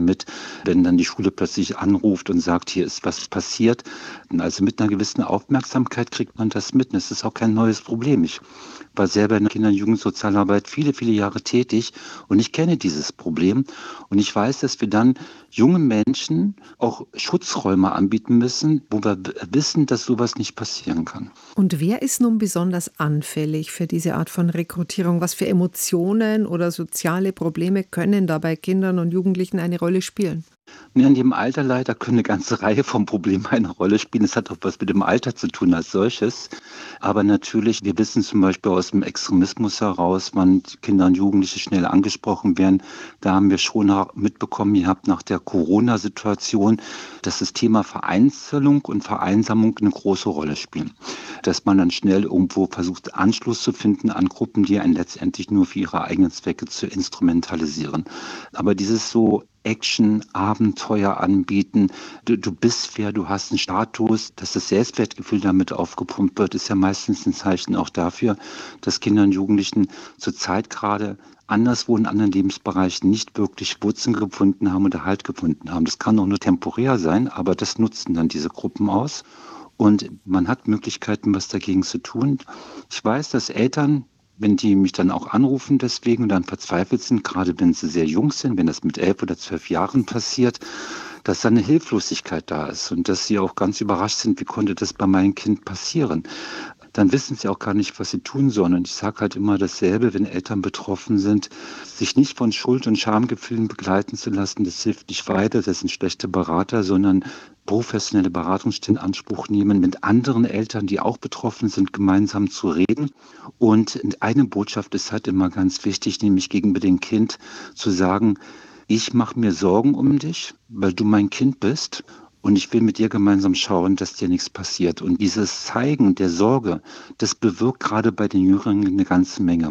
mit, wenn dann die Schule plötzlich anruft und sagt, hier ist was passiert. Also mit einer gewissen Aufmerksamkeit kriegt man das mit. Und das ist auch kein neues Problem. Ich war selber in der Kinder- und Jugendsozialarbeit viele, viele Jahre tätig und ich kenne dieses Problem. Und ich weiß, dass wir dann jungen Menschen auch Schutzräume anbieten müssen, wo wir wissen, dass sowas nicht passieren kann. Und wer ist nun besonders anfällig für diese Art von Rekrutierung? Was für Emotionen oder soziale Probleme können da bei Kindern und Jugendlichen eine Rolle spielen? Ja, in dem Alter leider können eine ganze Reihe von Problemen eine Rolle spielen. Es hat auch was mit dem Alter zu tun als solches. Aber natürlich, wir wissen zum Beispiel aus dem Extremismus heraus, wann Kinder und Jugendliche schnell angesprochen werden. Da haben wir schon mitbekommen, ihr habt nach der Corona-Situation, dass das Thema Vereinzelung und Vereinsamung eine große Rolle spielen. Dass man dann schnell irgendwo versucht, Anschluss zu finden an Gruppen, die einen letztendlich nur für ihre eigenen Zwecke zu instrumentalisieren. Aber dieses so Action, Abenteuer anbieten. Du bist wer, du hast einen Status, dass das Selbstwertgefühl damit aufgepumpt wird, ist ja meistens ein Zeichen auch dafür, dass Kinder und Jugendlichen zurzeit gerade anderswo in anderen Lebensbereichen nicht wirklich Wurzeln gefunden haben oder Halt gefunden haben. Das kann auch nur temporär sein, aber das nutzen dann diese Gruppen aus. Und man hat Möglichkeiten, was dagegen zu tun. Ich weiß, dass Eltern, wenn die mich dann auch anrufen deswegen und dann verzweifelt sind, gerade wenn sie sehr jung sind, wenn das mit 11 oder 12 Jahren passiert, dass da eine Hilflosigkeit da ist und dass sie auch ganz überrascht sind, wie konnte das bei meinem Kind passieren. Dann wissen sie auch gar nicht, was sie tun sollen. Und ich sage halt immer dasselbe, wenn Eltern betroffen sind, sich nicht von Schuld- und Schamgefühlen begleiten zu lassen, das hilft nicht weiter, das sind schlechte Berater, sondern professionelle Beratungsstellen in Anspruch nehmen, mit anderen Eltern, die auch betroffen sind, gemeinsam zu reden. Und eine Botschaft ist halt immer ganz wichtig, nämlich gegenüber dem Kind zu sagen, ich mache mir Sorgen um dich, weil du mein Kind bist. Und ich will mit dir gemeinsam schauen, dass dir nichts passiert. Und dieses Zeigen der Sorge, das bewirkt gerade bei den Jüngeren eine ganze Menge.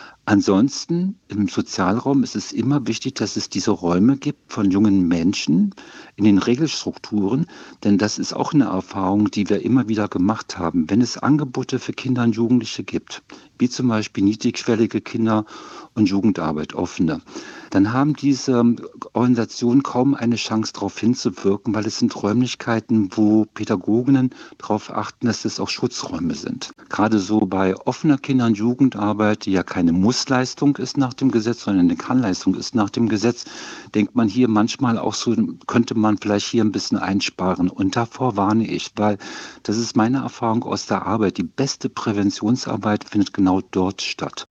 Ansonsten im Sozialraum ist es immer wichtig, dass es diese Räume gibt von jungen Menschen in den Regelstrukturen, denn das ist auch eine Erfahrung, die wir immer wieder gemacht haben. Wenn es Angebote für Kinder und Jugendliche gibt, wie zum Beispiel niedrigschwellige Kinder- und Jugendarbeit, offene, dann haben diese Organisationen kaum eine Chance, darauf hinzuwirken, weil es sind Räumlichkeiten, wo Pädagoginnen darauf achten, dass es auch Schutzräume sind. Gerade so bei offener Kinder- und Jugendarbeit, die ja keine Mussleistung ist nach dem Gesetz, sondern eine Kannleistung ist nach dem Gesetz, denkt man hier manchmal auch so, könnte man vielleicht hier ein bisschen einsparen. Und davor warne ich, weil das ist meine Erfahrung aus der Arbeit. Die beste Präventionsarbeit findet genau dort statt.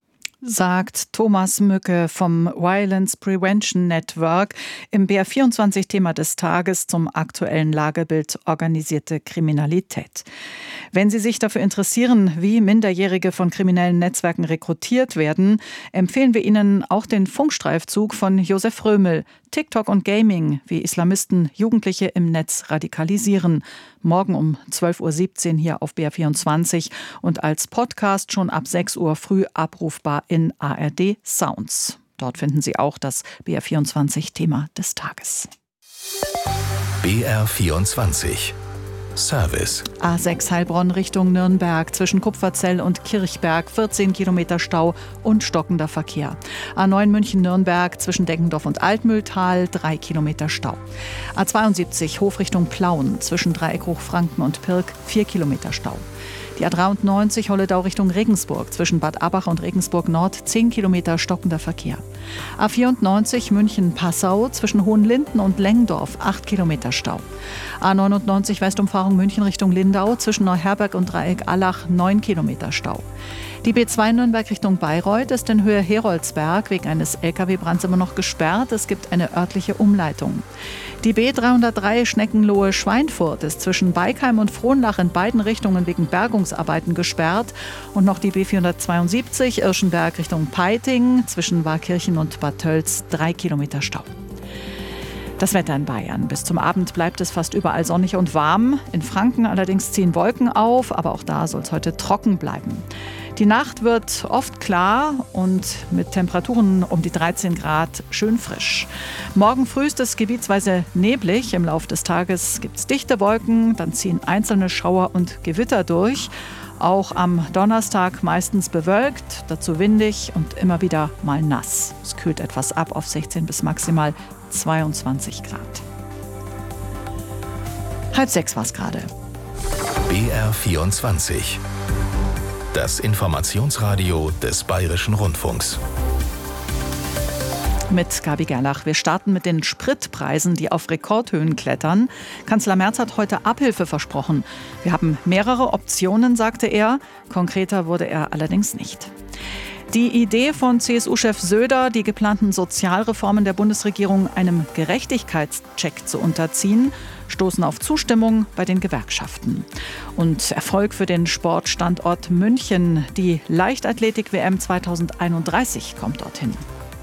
Sagt Thomas Mücke vom Violence Prevention Network im BR24-Thema des Tages zum aktuellen Lagebild organisierte Kriminalität. Wenn Sie sich dafür interessieren, wie Minderjährige von kriminellen Netzwerken rekrutiert werden, empfehlen wir Ihnen auch den Funkstreifzug von Josef Römel, TikTok und Gaming, wie Islamisten Jugendliche im Netz radikalisieren. Morgen um 12.17 Uhr hier auf BR24 und als Podcast schon ab 6 Uhr früh abrufbar in ARD Sounds. Dort finden Sie auch das BR24-Thema des Tages. BR24 Service. A6 Heilbronn Richtung Nürnberg zwischen Kupferzell und Kirchberg 14 Kilometer Stau und stockender Verkehr. A9 München-Nürnberg zwischen Deckendorf und Altmühltal 3 Kilometer Stau. A72 Hof Richtung Plauen zwischen Dreieck Hochfranken und Pirk 4 Kilometer Stau. Die A93 Holledau Richtung Regensburg zwischen Bad Abach und Regensburg Nord 10 Kilometer stockender Verkehr. A94 München-Passau zwischen Hohenlinden und Lengdorf 8 Kilometer Stau. A99 Westumfahrung München Richtung Lindau zwischen Neuherberg und Dreieck Allach 9 Kilometer Stau. Die B2 Nürnberg Richtung Bayreuth ist in Höhe Heroldsberg wegen eines Lkw-Brands immer noch gesperrt. Es gibt eine örtliche Umleitung. Die B303 Schneckenlohe-Schweinfurt ist zwischen Beikheim und Frohnlach in beiden Richtungen wegen Bergungsarbeiten gesperrt. Und noch die B472 Irschenberg Richtung Peiting zwischen Warkirchen und Bad Tölz 3 Kilometer Stau. Das Wetter in Bayern. Bis zum Abend bleibt es fast überall sonnig und warm. In Franken allerdings ziehen Wolken auf, aber auch da soll es heute trocken bleiben. Die Nacht wird oft klar und mit Temperaturen um die 13 Grad schön frisch. Morgen früh ist es gebietsweise neblig. Im Laufe des Tages gibt es dichte Wolken, dann ziehen einzelne Schauer und Gewitter durch. Auch am Donnerstag meistens bewölkt, dazu windig und immer wieder mal nass. Es kühlt etwas ab auf 16 bis maximal 22 Grad. 5:30 war es gerade. BR24. Das Informationsradio des Bayerischen Rundfunks. Mit Gabi Gerlach. Wir starten mit den Spritpreisen, die auf Rekordhöhen klettern. Kanzler Merz hat heute Abhilfe versprochen. Wir haben mehrere Optionen, sagte er. Konkreter wurde er allerdings nicht. Die Idee von CSU-Chef Söder, die geplanten Sozialreformen der Bundesregierung einem Gerechtigkeitscheck zu unterziehen, stoßen auf Zustimmung bei den Gewerkschaften. Und Erfolg für den Sportstandort München. Die Leichtathletik-WM 2031 kommt dorthin.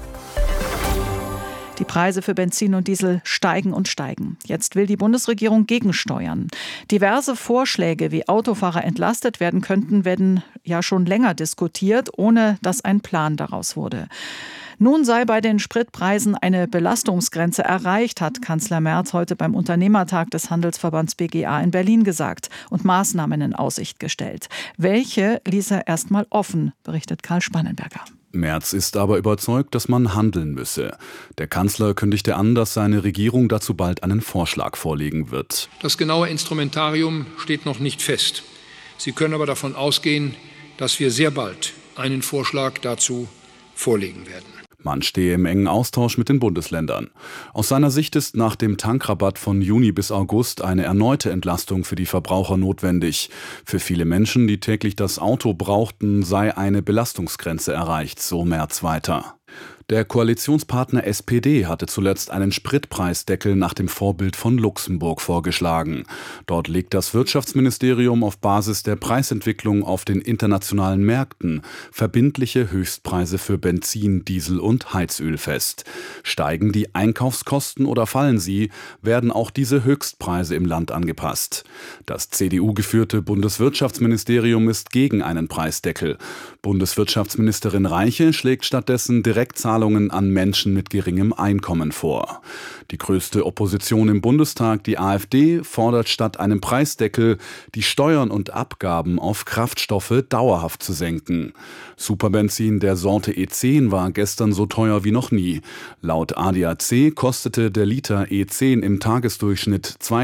Die Preise für Benzin und Diesel steigen und steigen. Jetzt will die Bundesregierung gegensteuern. Diverse Vorschläge, wie Autofahrer entlastet werden könnten, werden ja schon länger diskutiert, ohne dass ein Plan daraus wurde. Nun sei bei den Spritpreisen eine Belastungsgrenze erreicht, hat Kanzler Merz heute beim Unternehmertag des Handelsverbands BGA in Berlin gesagt und Maßnahmen in Aussicht gestellt. Welche ließ er erstmal offen, berichtet Karl Spannenberger. Merz ist aber überzeugt, dass man handeln müsse. Der Kanzler kündigte an, dass seine Regierung dazu bald einen Vorschlag vorlegen wird. Das genaue Instrumentarium steht noch nicht fest. Sie können aber davon ausgehen, dass wir sehr bald einen Vorschlag dazu vorlegen werden. Man stehe im engen Austausch mit den Bundesländern. Aus seiner Sicht ist nach dem Tankrabatt von Juni bis August eine erneute Entlastung für die Verbraucher notwendig. Für viele Menschen, die täglich das Auto brauchten, sei eine Belastungsgrenze erreicht, so Merz weiter. Der Koalitionspartner SPD hatte zuletzt einen Spritpreisdeckel nach dem Vorbild von Luxemburg vorgeschlagen. Dort legt das Wirtschaftsministerium auf Basis der Preisentwicklung auf den internationalen Märkten verbindliche Höchstpreise für Benzin, Diesel und Heizöl fest. Steigen die Einkaufskosten oder fallen sie, werden auch diese Höchstpreise im Land angepasst. Das CDU-geführte Bundeswirtschaftsministerium ist gegen einen Preisdeckel. Bundeswirtschaftsministerin Reiche schlägt stattdessen Direktzahlungen an Menschen mit geringem Einkommen vor. Die größte Opposition im Bundestag, die AfD, fordert statt einem Preisdeckel, die Steuern und Abgaben auf Kraftstoffe dauerhaft zu senken. Superbenzin der Sorte E10 war gestern so teuer wie noch nie. Laut ADAC kostete der Liter E10 im Tagesdurchschnitt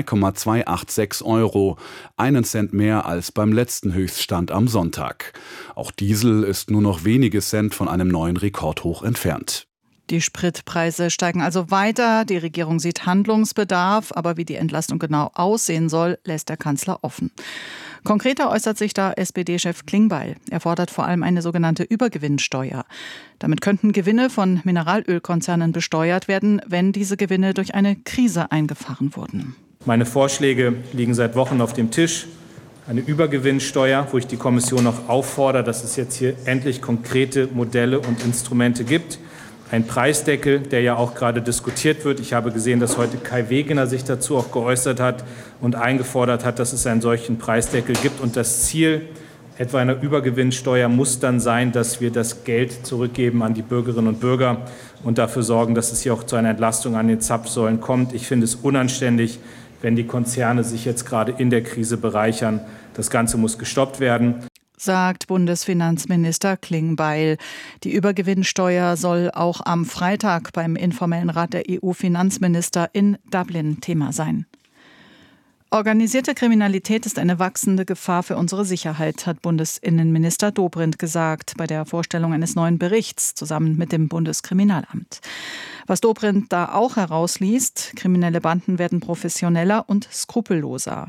2,286 €, einen Cent mehr als beim letzten Höchststand am Sonntag. Auch Diesel ist nur noch wenige Cent von einem neuen Rekordhoch entfernt. Die Spritpreise steigen also weiter. Die Regierung sieht Handlungsbedarf, aber wie die Entlastung genau aussehen soll, lässt der Kanzler offen. Konkreter äußert sich da SPD-Chef Klingbeil. Er fordert vor allem eine sogenannte Übergewinnsteuer. Damit könnten Gewinne von Mineralölkonzernen besteuert werden, wenn diese Gewinne durch eine Krise eingefahren wurden. Meine Vorschläge liegen seit Wochen auf dem Tisch. Eine Übergewinnsteuer, wo ich die Kommission auch auffordere, dass es jetzt hier endlich konkrete Modelle und Instrumente gibt. Ein Preisdeckel, der ja auch gerade diskutiert wird. Ich habe gesehen, dass heute Kai Wegener sich dazu auch geäußert hat und eingefordert hat, dass es einen solchen Preisdeckel gibt. Und das Ziel etwa einer Übergewinnsteuer muss dann sein, dass wir das Geld zurückgeben an die Bürgerinnen und Bürger und dafür sorgen, dass es hier auch zu einer Entlastung an den Zapfsäulen kommt. Ich finde es unanständig, wenn die Konzerne sich jetzt gerade in der Krise bereichern. Das Ganze muss gestoppt werden, sagt Bundesfinanzminister Klingbeil. Die Übergewinnsteuer soll auch am Freitag beim informellen Rat der EU-Finanzminister in Dublin Thema sein. Organisierte Kriminalität ist eine wachsende Gefahr für unsere Sicherheit, hat Bundesinnenminister Dobrindt gesagt bei der Vorstellung eines neuen Berichts zusammen mit dem Bundeskriminalamt. Was Dobrindt da auch herausliest, kriminelle Banden werden professioneller und skrupelloser.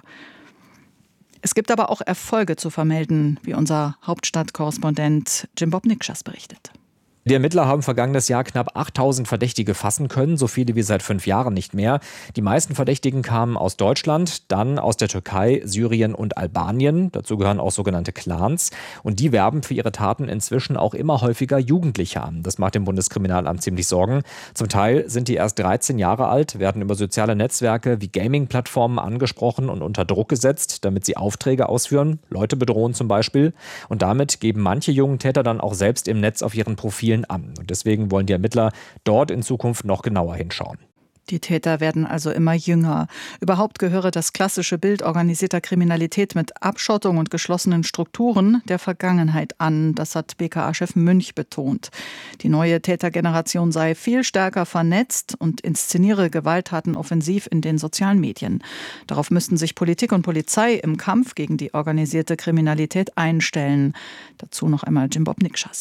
Es gibt aber auch Erfolge zu vermelden, wie unser Hauptstadtkorrespondent Jim Bob Nikschas berichtet. Die Ermittler haben vergangenes Jahr knapp 8000 Verdächtige fassen können, so viele wie seit 5 Jahren nicht mehr. Die meisten Verdächtigen kamen aus Deutschland, dann aus der Türkei, Syrien und Albanien. Dazu gehören auch sogenannte Clans. Und die werben für ihre Taten inzwischen auch immer häufiger Jugendliche an. Das macht dem Bundeskriminalamt ziemlich Sorgen. Zum Teil sind die erst 13 Jahre alt, werden über soziale Netzwerke wie Gaming-Plattformen angesprochen und unter Druck gesetzt, damit sie Aufträge ausführen, Leute bedrohen zum Beispiel. Und damit geben manche jungen Täter dann auch selbst im Netz auf ihren Profilen an. Und deswegen wollen die Ermittler dort in Zukunft noch genauer hinschauen. Die Täter werden also immer jünger. Überhaupt gehöre das klassische Bild organisierter Kriminalität mit Abschottung und geschlossenen Strukturen der Vergangenheit an. Das hat BKA-Chef Münch betont. Die neue Tätergeneration sei viel stärker vernetzt und inszeniere Gewalttaten offensiv in den sozialen Medien. Darauf müssten sich Politik und Polizei im Kampf gegen die organisierte Kriminalität einstellen. Dazu noch einmal Jim Bob Nikschas.